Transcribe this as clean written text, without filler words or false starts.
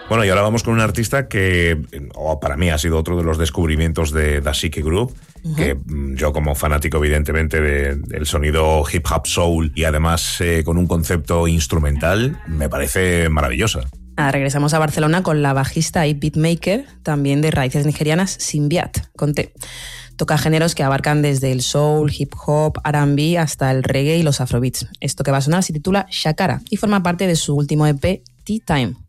Bueno, y ahora vamos con un artista que para mí ha sido otro de los descubrimientos de Dashiki Group, que yo como fanático evidentemente del sonido hip hop soul y además con un concepto instrumental, me parece maravillosa. Regresamos a Barcelona con la bajista y beatmaker, también de raíces nigerianas, Simbiat, con T. Toca géneros que abarcan desde el soul, hip hop, R&B hasta el reggae y los afrobeats. Esto que va a sonar se titula Shakara y forma parte de su último EP, Tea Time.